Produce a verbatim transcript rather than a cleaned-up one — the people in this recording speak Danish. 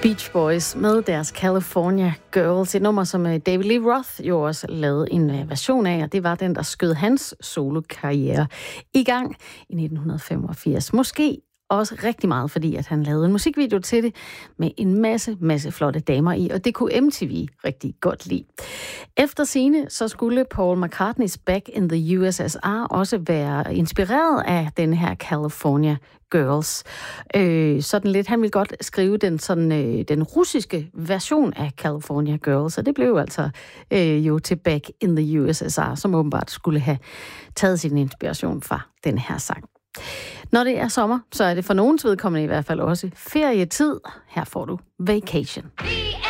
Beach Boys med deres California Girls. Et nummer, som David Lee Roth jo også lavede en version af, og det var den, der skød hans solokarriere i gang i nitten femogfirs. Måske også rigtig meget, fordi at han lavede en musikvideo til det med en masse, masse flotte damer i, og det kunne M T V rigtig godt lide. Efter scene, så skulle Paul McCartney's Back in the U S S R også være inspireret af den her California Girls. Øh, sådan lidt, han ville godt skrive den, sådan, øh, den russiske version af California Girls, og det blev altså øh, jo til Back in the U S S R, som åbenbart skulle have taget sin inspiration fra den her sang. Når det er sommer, så er det for nogens vedkommende i hvert fald også ferietid. Her får du Vacation.